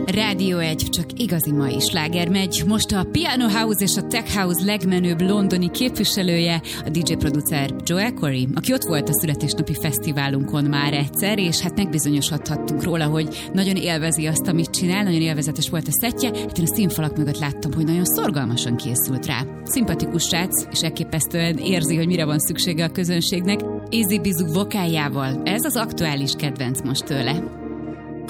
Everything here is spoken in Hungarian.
Rádió 1, csak igazi mai sláger megy. Most a Piano House és a Tech House legmenőbb londoni képviselője, a DJ producer Joel Corry, aki ott volt a születésnapi fesztiválunkon már egyszer, és hát megbizonyosodhattunk róla, hogy nagyon élvezi azt, amit csinál, nagyon élvezetes volt a szettje. Hát én a színfalak mögött láttam, hogy nagyon szorgalmasan készült rá. Szimpatikus srác, és elképesztően érzi, hogy mire van szüksége a közönségnek. Easy Bizu vokáljával. Ez az aktuális kedvenc most tőle.